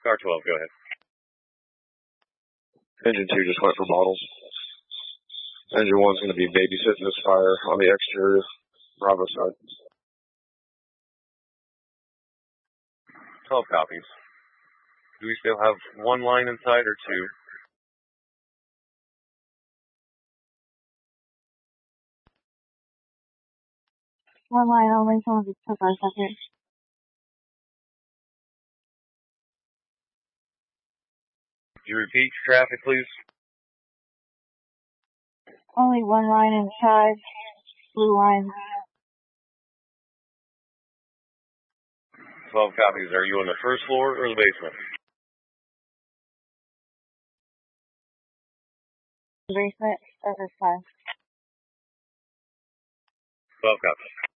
Car 12, go ahead. Engine 2 just went for bottles. Engine 1's going to be babysitting this fire on the exterior, Bravo side. 12 copies. Do we still have one line inside or two? One line only, someone just took our second. Could you repeat traffic, please? Only one line inside, blue line. 12 copies. Are you on the first floor or the basement? Basement, over 5. 12 copies.